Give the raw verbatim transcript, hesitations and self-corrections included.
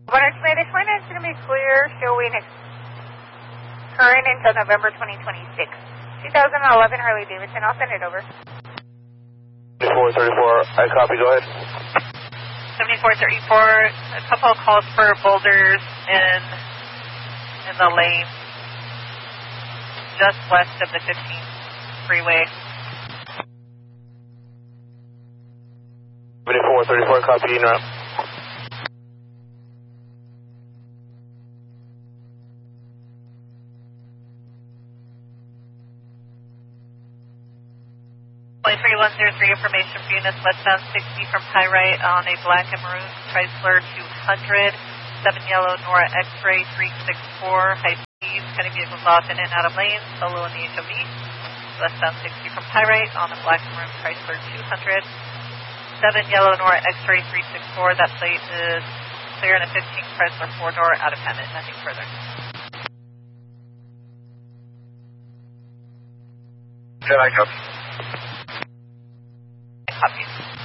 But actually, this one is going to be clear, showing it's current until November twenty twenty-six. twenty eleven Harley Davidson, I'll send it over. seventy-four thirty-four, I copy, go ahead. seventy-four thirty-four, a couple of calls for boulders in, in the lane just west of the fifteen freeway. seventy-four thirty-four, copy, in route. three one zero three, information for units westbound sixty from Pyrite on a black and maroon Chrysler two hundred, seven yellow Nora X-ray three six four, high speed, cutting vehicles off in and out of lanes, solo in the H O V, westbound sixty from Pyrite on a black and maroon Chrysler two hundred, seven yellow Nora X-ray three six four, that plate is clear in a fifteen Chrysler four door, out of payment, nothing further. Can I copy? Copy.